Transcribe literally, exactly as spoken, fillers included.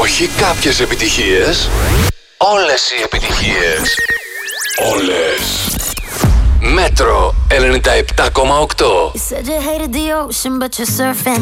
Όχι κάποιες επιτυχίες, όλες οι επιτυχίες. Όλες. Μέτρο ενενήντα επτά κόμμα οκτώ. You said you hated the ocean, but you're surfing.